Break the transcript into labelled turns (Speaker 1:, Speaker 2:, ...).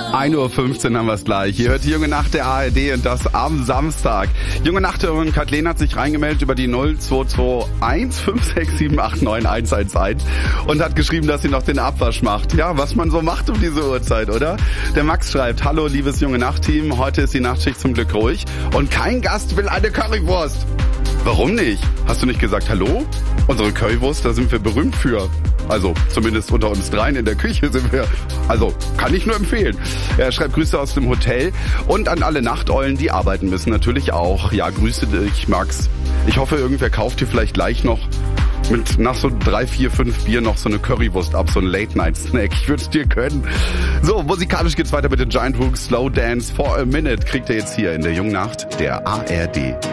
Speaker 1: 1:15 Uhr haben wir es gleich. Hier hört die Junge Nacht der ARD und das am Samstag. Junge Nachthörerin Kathleen hat sich reingemeldet über die 0221 56789 111 und hat geschrieben, dass sie noch den Abwasch macht. Ja, was man so macht um diese Uhrzeit, oder? Der Max schreibt: Hallo, liebes Junge Nacht-Team. Heute ist die Nachtschicht zum Glück ruhig und kein Gast will eine Currywurst. Warum nicht? Hast du nicht gesagt Hallo? Unsere Currywurst, da sind wir berühmt für. Also zumindest unter uns dreien in der Küche sind wir. Also kann ich nur empfehlen. Er schreibt Grüße aus dem Hotel und an alle Nachteulen, die arbeiten müssen natürlich auch. Ja, grüße dich, Max. Ich hoffe, irgendwer kauft dir vielleicht gleich noch nach so 3, 4, 5 Bier noch so eine Currywurst ab, so ein Late-Night-Snack. Ich würde es dir gönnen. So, musikalisch geht's weiter mit den Giant Rooks. Slow Dance for a Minute kriegt ihr jetzt hier in der Jungen Nacht der ARD.